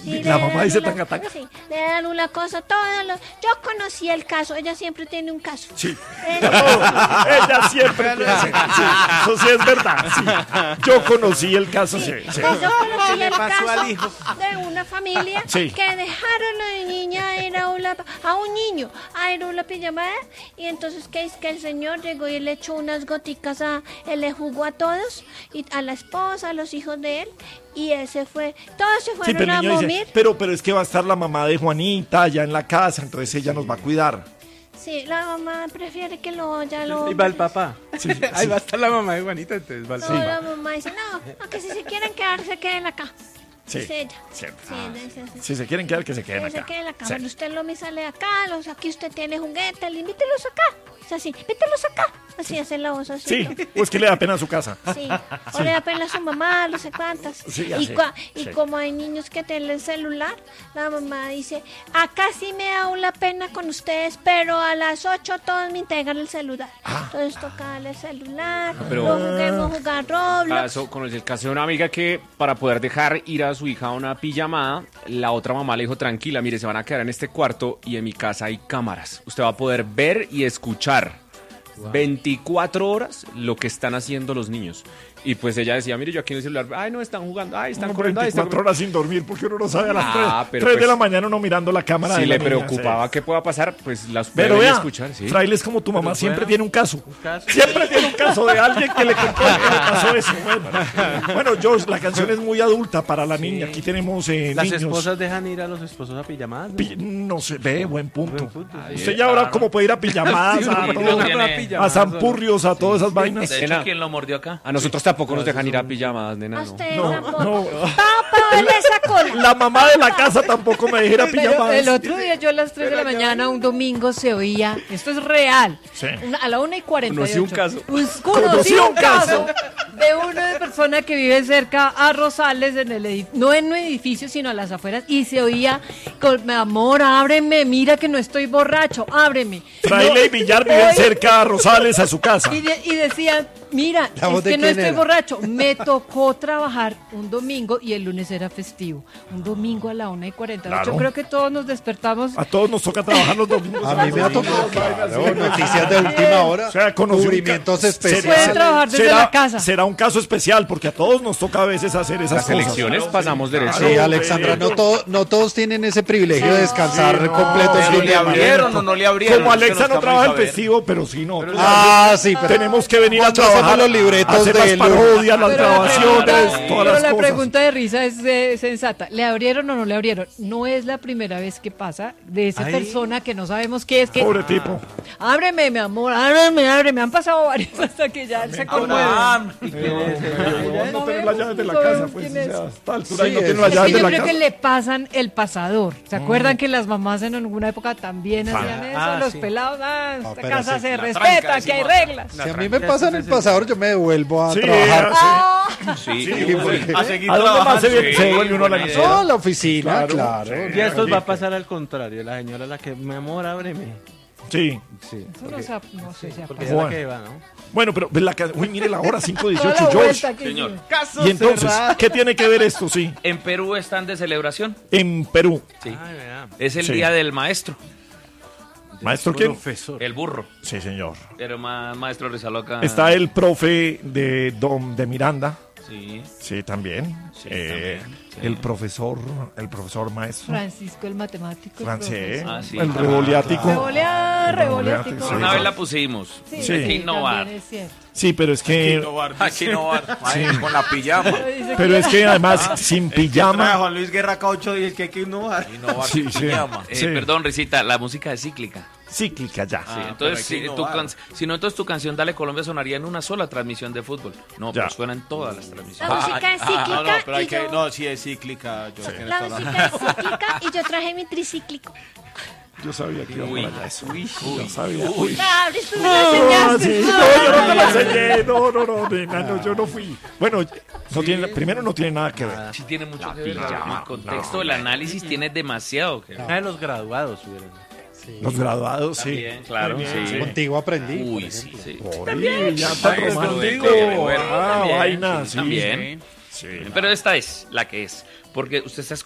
Sí, La mamá dice Lula, tanga tanga. Sí, le dan una cosa, yo conocí el caso, ella siempre tiene un caso. Sí. Ella- Ella siempre tiene. Sí, eso sí es verdad. Sí. Yo conocí el caso, sí. Sí. Pues yo conocí ¿Qué le el pasó al caso hijo? de una familia Sí. que dejaron a la niña a ir a un niño a ir a una pijamada, y entonces que es que el señor llegó y le echó unas goticas él le jugó a todos, y a la esposa, a los hijos de él, y él se fue, todos se Sí, fueron pero a el niño vomir. dice, pero es que va a estar la mamá de Juanita allá en la casa, entonces ella nos va a cuidar. Sí, la mamá prefiere que ya lo... Ahí va el papá. Sí, sí. Ahí va a estar la mamá de Juanita, entonces va el No, papá. la mamá dice, no, que si se quieren quedar, se queden acá. Sí. Dice ella. Siempre. Sí, dice así. Si se quieren quedar, que se queden Que se acá. queden acá. Sí. Bueno, usted me sale de acá, aquí usted tiene juguetes, invítelos acá. Es así, invítelos acá. Así hace la voz así. Sí, ¿no? o es que le da pena a su casa. Sí, o le da pena a su mamá, no sé cuántas. Sí, y así, y sí. como hay niños que tienen el celular, la mamá dice, acá sí me da una pena con ustedes, pero a las 8 todos me entregan el celular. Entonces toca darle el celular, pero- no juguemos a jugar Roblox. Caso, conocí el caso de una amiga que para poder dejar ir a su hija a una pijamada, la otra mamá le dijo, tranquila, mire, se van a quedar en este cuarto y en mi casa hay cámaras. Usted va a poder ver y escuchar 24 horas lo que están haciendo los niños. Y pues ella decía, mire, yo aquí en el celular, ay, no, están jugando, ay, están Como corriendo, ay, están 24 horas sin dormir, porque uno no sabe a las 3, pero 3 de pues, la mañana uno mirando la cámara Si de le la niña, preocupaba sí. que pueda pasar, pues las puede Pero ver y vea, escuchar, ¿sí? Fraile es como tu mamá, siempre tiene un caso. caso. Siempre tiene un caso de alguien que le contó que le pasó eso. Bueno, George, la canción es muy adulta para la niña. Aquí tenemos Las niños. esposas dejan ir a los esposos a pijamadas, ¿no? No sé, ve, buen punto. Buen punto. Usted ya ahora como puede ir a pijamadas, a, todo, tiene- a Zampurrios, a todas esas vainas. De hecho, Nena. ¿quién lo mordió acá? A nosotros tampoco nos dejan ir a pijamadas, nena, A no. ustedes No, tampoco. no. Pero él le sacó La mamá de la casa tampoco me dijera Pero pijamadas. el otro día yo a las 3 de la mañana, un domingo, se oía, esto es real, Sí. a la 1:48. Conocí un caso. Pues Conocí conocí un un caso de una persona que vive cerca a Rosales, no en un edificio, sino a las afueras, y se oía, mi amor, ábreme, mira que no estoy borracho, ábreme. Fraile y Villar viven cerca a Rosales, a su casa. Y decían, mira, ¿La voz es de que no quién estoy era? borracho. Me tocó trabajar un domingo y el lunes era festivo. Un domingo a la 1:48. Claro. Creo que todos nos despertamos. A todos nos toca trabajar los domingos. A mí me ha tocado, claro, noticias de última hora, O sea, conocí un cubrimientos ca- especiales. Pueden trabajar desde la casa. Será un caso especial porque a todos nos toca a veces hacer esas Las cosas. elecciones pasamos derecho. Sí, Alexandra, no todos tienen ese privilegio de descansar Sí, no, completo. ¿Pero fin le de semana. abrieron o no le abrieron? Como Es que Alexa no estamos trabaja a el ver. festivo, pero sí, no. Sí, pero Tenemos que venir a cuando hacemos trabajar, los libretos hacer de las Lu- parodias, las Pero grabaciones, todas pero las la cosas. pregunta de risa es sensata. ¿Le abrieron o no le abrieron? No es la primera vez que pasa de esa persona que no sabemos qué es. Que, Pobre tipo. ábreme, mi amor, ábreme. Han pasado varios hasta que ya él se conmueve. ¿Y quién es? No tener las llaves de la no casa, sabemos pues, quién o sea, es. a esta altura Sí, y no es- tiene las Es llaves que de yo la creo casa. que le pasan el pasador. ¿Se acuerdan que las mamás en alguna época también hacían eso? Los sí. pelados, esta pero casa sí, se la respeta, tranca, aquí hay decimos. reglas. Si a mí me pasan el pasador, yo me devuelvo a Sí, trabajar. Sí, porque- a seguir ¿A dónde más se trabajando. devuelve uno a la buena emisora? idea. No, la oficina, claro. Y a estos va a pasar al contrario. La señora la que, mi amor, ábreme. Sí. Sí. Eso no sé si ha Porque pasado. es la que va, ¿no? Bueno, pero uy, mire la hora, Toda 5:18, la George. vuelta que Señor. hizo. Caso Y entonces, cerrado. ¿qué tiene que ver esto? Sí, En Perú están de celebración. en Perú. Sí. Ay, vea. Es el Sí. día del maestro, ¿Maestro quién? Profesor. el burro. Sí, señor. Pero maestro Rizaloca. Está el profe de Miranda. Sí. Sí, también. Sí, también, sí. El profesor maestro. Francisco, el matemático. el Francés. profesor. Ah, sí. El revoliático. Revoliático. Sí. Una vez la pusimos. Sí, Hay que sí, innovar. también es cierto. Sí, pero es que Aquí no va. Con la pijama. Dice pero es que además sin pijama. Juan Luis Guerra Caucho dice que hay que innovar. Sí, sí. Sí. Perdón, Risita, la música es cíclica. Cíclica ya. Sí, entonces, si no, entonces tu canción Dale Colombia sonaría en una sola transmisión de fútbol. No, Ya. pero suena en todas las La transmisiones. música es cíclica. pero hay y que. yo- No, sí es cíclica. Yo sé que La no está música es cíclica y yo traje mi tricíclico. Yo sabía que iba Uy, para allá eso. Yo sabía. Uy. Ah, tú me lo Ah, enseñaste. sí, no, yo no te lo enseñé. No, nena, no, yo no fui. Bueno, primero no tiene nada que ver. Sí tiene mucho que ver. pijama. El contexto del análisis tiene demasiado que ver. Una de los graduados hubieron. Los graduados, sí. Bien, claro, sí. Contigo aprendí. por Uy, ejemplo. sí. Oye, ya tan Maestro de romántico. Colombia, bueno, Ah, también, vaina, sí, sí. también. Sí. Pero esta es la que es. Porque usted está